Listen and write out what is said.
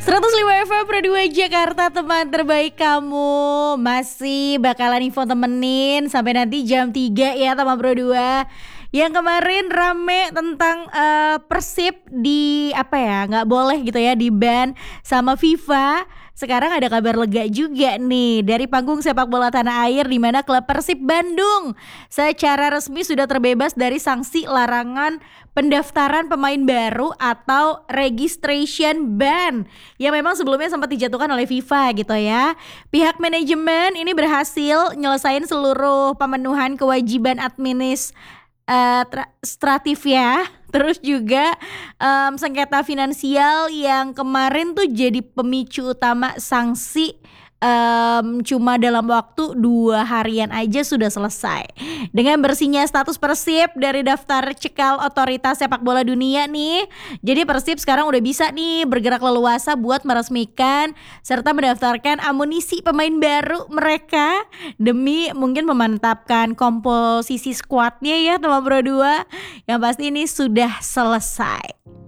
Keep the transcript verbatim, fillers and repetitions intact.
seratus lima F M Pro dua Jakarta, teman terbaik kamu. Masih bakalan info temenin sampai nanti jam tiga ya teman Pro dua. Yang kemarin rame tentang uh, Persib di apa ya, nggak boleh gitu ya di ban sama FIFA. Sekarang ada kabar lega juga nih dari panggung sepak bola tanah air, di mana klub Persib Bandung secara resmi sudah terbebas dari sanksi larangan pendaftaran pemain baru atau registration ban yang memang sebelumnya sempat dijatuhkan oleh FIFA gitu ya. Pihak manajemen ini berhasil nyelesain seluruh pemenuhan kewajiban administratif ya. Terus juga um, sengketa finansial yang kemarin tuh jadi pemicu utama sanksi um, cuma dalam waktu dua harian aja sudah selesai. Dengan bersihnya status Persib dari daftar cekal otoritas sepak bola dunia nih, jadi Persib sekarang udah bisa nih bergerak leluasa buat meresmikan serta mendaftarkan amunisi pemain baru mereka demi mungkin memantapkan komposisi skuadnya ya teman Pro dua. Yang pasti ini sudah selesai.